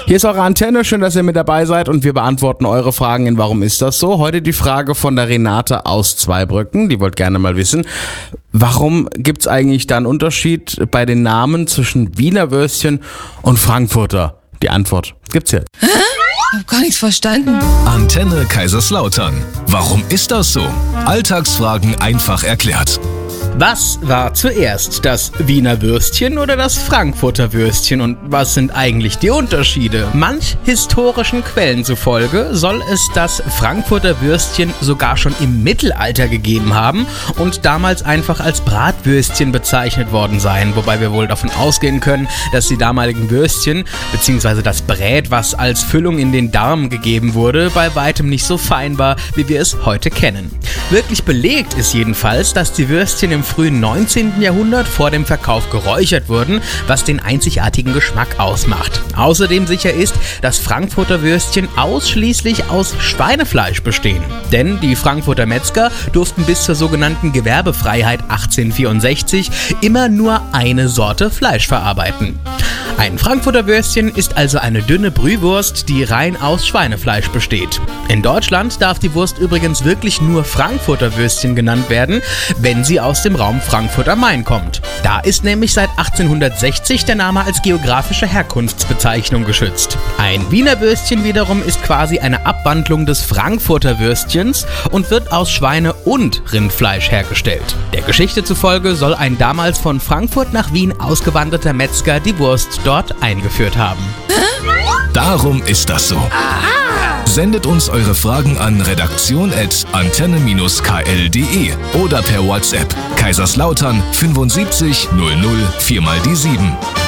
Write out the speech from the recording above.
Hier ist eure Antenne, schön, dass ihr mit dabei seid und wir beantworten eure Fragen in Warum ist das so? Heute die Frage von der Renate aus Zweibrücken, die wollte gerne mal wissen, warum gibt's eigentlich da einen Unterschied bei den Namen zwischen Wiener Würstchen und Frankfurter? Die Antwort gibt's jetzt. Ich hab gar nichts verstanden. Antenne Kaiserslautern. Warum ist das so? Alltagsfragen einfach erklärt. Was war zuerst, das Wiener Würstchen oder das Frankfurter Würstchen und was sind eigentlich die Unterschiede? Manch historischen Quellen zufolge soll es das Frankfurter Würstchen sogar schon im Mittelalter gegeben haben und damals einfach als Bratwürstchen bezeichnet worden sein, wobei wir wohl davon ausgehen können, dass die damaligen Würstchen bzw. das Brät, was als Füllung in den Darm gegeben wurde, bei weitem nicht so fein war, wie wir es heute kennen. Wirklich belegt ist jedenfalls, dass die Würstchen im frühen 19. Jahrhundert vor dem Verkauf geräuchert wurden, was den einzigartigen Geschmack ausmacht. Außerdem sicher ist, dass Frankfurter Würstchen ausschließlich aus Schweinefleisch bestehen. Denn die Frankfurter Metzger durften bis zur sogenannten Gewerbefreiheit 1864 immer nur eine Sorte Fleisch verarbeiten. Ein Frankfurter Würstchen ist also eine dünne Brühwurst, die rein aus Schweinefleisch besteht. In Deutschland darf die Wurst übrigens wirklich nur Frankfurter Würstchen genannt werden, wenn sie aus dem Raum Frankfurt am Main kommt. Da ist nämlich seit 1860 der Name als geografische Herkunftsbezeichnung geschützt. Ein Wiener Würstchen wiederum ist quasi eine Abwandlung des Frankfurter Würstchens und wird aus Schweine- und Rindfleisch hergestellt. Der Geschichte zufolge soll ein damals von Frankfurt nach Wien ausgewanderter Metzger die Wurst dort eingeführt haben. Darum ist das so. Sendet uns eure Fragen an redaktion@antenne-kl.de oder per WhatsApp Kaiserslautern 75 00 4 mal die 7.